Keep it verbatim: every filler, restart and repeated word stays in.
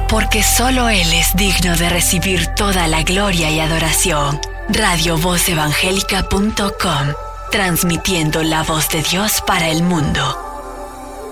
porque solo Él es digno de recibir toda la gloria y adoración. radio voz evangélica punto com, transmitiendo la voz de Dios para el mundo.